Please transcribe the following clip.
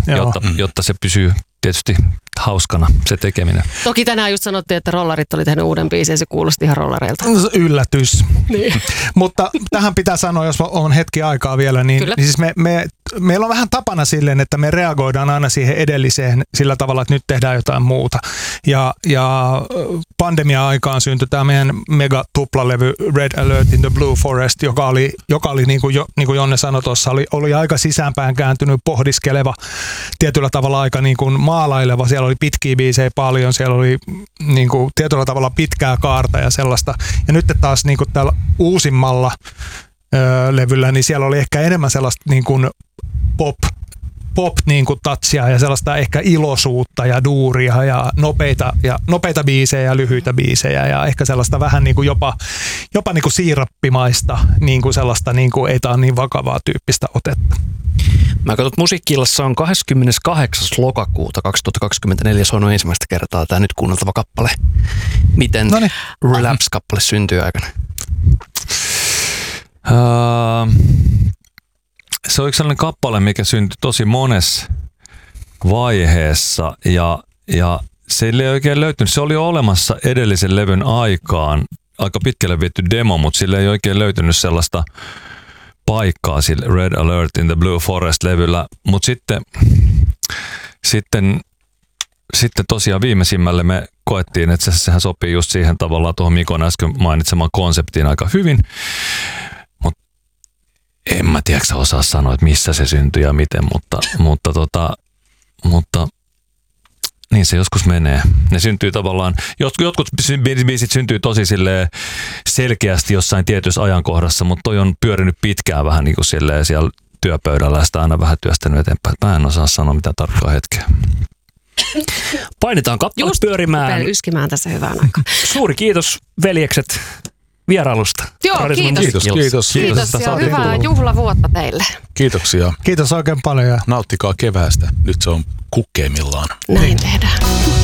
jotta se pysyy tietysti hauskana se tekeminen. Toki tänään just sanottiin, että Rollarit oli tehnyt uuden biisin ja se kuulosti ihan rollareilta. Yllätys. Niin. Mutta tähän pitää sanoa, jos on hetki aikaa vielä, niin siis meillä on vähän tapana silleen, että me reagoidaan aina siihen edelliseen sillä tavalla, että nyt tehdään jotain muuta. Ja pandemia-aikaan syntyi tämä meidän mega-tuplalevy Red Alert in the Blue Forest, joka oli niin kuin Jonne sanoi tuossa, oli aika sisäänpäin kääntynyt, pohdiskeleva, tietyllä tavalla aika niin kuin maalaileva. Siellä oli pitkiä biisejä paljon, siellä oli niin kuin tietyllä tavalla pitkää kaarta ja sellaista. Ja nyt taas niin kuin täällä uusimmalla levyllä, niin siellä oli ehkä enemmän sellaista niin kuin pop niin kuin touchia ja sellaista ehkä iloisuutta ja duuria ja nopeita biisejä ja lyhyitä biisejä ja ehkä sellaista vähän niin kuin jopa niin kuin siirappimaista, niin kuin sellaista niin kuin ei tää ole niin vakavaa tyyppistä otetta. Mä katson, että Musiikki-illassa on 28. lokakuuta 2024 soinut ensimmäistä kertaa tämä nyt kuunneltava kappale. Miten Relapse-kappale syntyi aikana? Se oli sellainen kappale, mikä syntyi tosi monessa vaiheessa ja se ei oikein löytynyt. Se oli jo olemassa edellisen levyn aikaan, aika pitkälle viety demo, mutta sille ei oikein löytynyt sellaista paikkaa sille Red Alert in the Blue Forest-levyllä, mutta sitten tosiaan viimeisimmälle me koettiin, että sehän sopii just siihen tavallaan tuohon Mikon äsken mainitsemaan konseptiin aika hyvin, mutta en mä tiedä, osaa sanoa, että missä se syntyi ja miten, mutta niin se joskus menee. Ne syntyy tavallaan, jotkut biisit syntyy tosi selkeästi jossain tietyssä ajankohdassa, mutta toi on pyörinyt pitkään vähän niin kuin siellä työpöydällä ja sitä aina vähän työstänyt eteenpäin. Mä en osaa sanoa mitään tarkkaa hetkeä. Painetaan kappale pyörimään. Yskimään tässä hyvään aikaan. Suuri kiitos veljekset vierailusta. Joo, kiitos ja hyvää juhlavuotta teille. Kiitoksia. Kiitos oikein paljon. Nauttikaa keväästä. Nyt se on kukkeimmillaan. Näin tehdään.